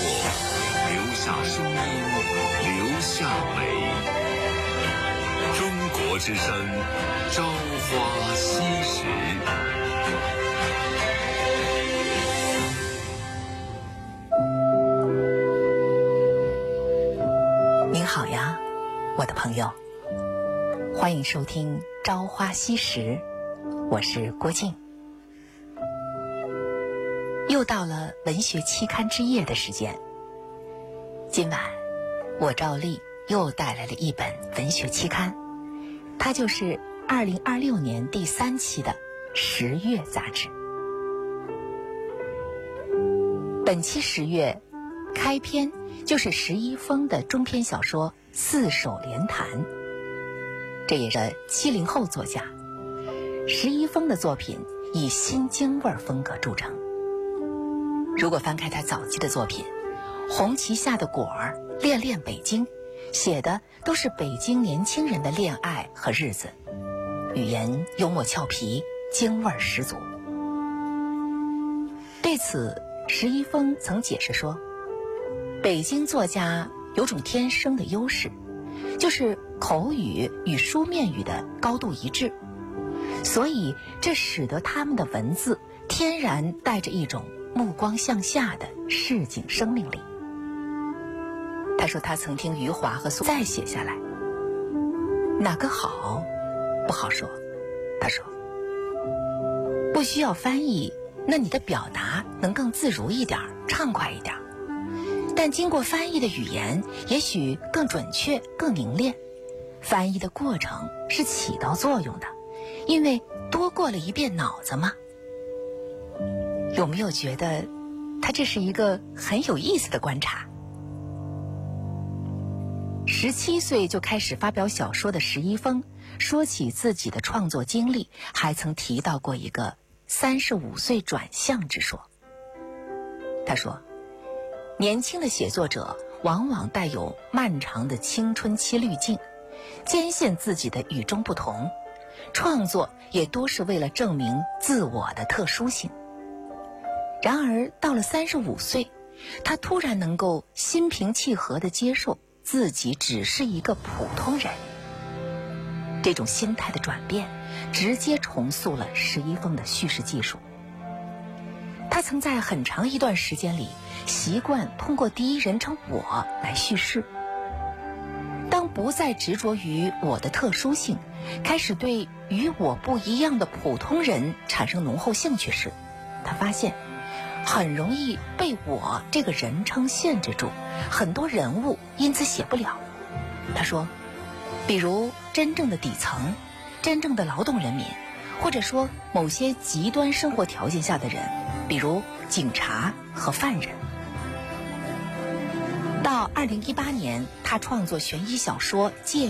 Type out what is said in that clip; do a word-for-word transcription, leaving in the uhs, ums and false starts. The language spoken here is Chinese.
留下声音，留下美。中国之声，朝花夕拾。 您好呀，我的朋友，欢迎收听《朝花夕拾》，我是郭靖。又到了文学期刊之夜的时间，今晚我照例又带来了一本文学期刊，它就是二零二六年第三期的《十月》杂志。本期《十月》开篇就是石一峰的中篇小说《四手联弹》，这也是七零后作家石一峰的作品以新京味风格著称。如果翻开他早期的作品，《红旗下的果儿》《恋恋北京》，写的都是北京年轻人的恋爱和日子，语言幽默俏皮，京味十足。对此，石一峰曾解释说，北京作家有种天生的优势，就是口语与书面语的高度一致，所以这使得他们的文字天然带着一种目光向下的市井生命力。他说他曾听余华和苏再写下来，哪个好不好说。他说不需要翻译，那你的表达能更自如一点，畅快一点，但经过翻译的语言也许更准确，更凝练。翻译的过程是起到作用的，因为多过了一遍脑子嘛。有没有觉得他这是一个很有意思的观察？十七岁就开始发表小说的石一峰，说起自己的创作经历，还曾提到过一个三十五岁转向之说。他说，年轻的写作者往往带有漫长的青春期滤镜，坚信自己的与众不同，创作也多是为了证明自我的特殊性。然而到了三十五岁，他突然能够心平气和地接受自己只是一个普通人。这种心态的转变直接重塑了石一峰的叙事技术。他曾在很长一段时间里习惯通过第一人称我来叙事。当不再执着于我的特殊性，开始对与我不一样的普通人产生浓厚兴趣时，他发现很容易被我这个人称限制住，很多人物因此写不了。他说，比如真正的底层，真正的劳动人民，或者说某些极端生活条件下的人，比如警察和犯人。到二零一八年，他创作悬疑小说《戒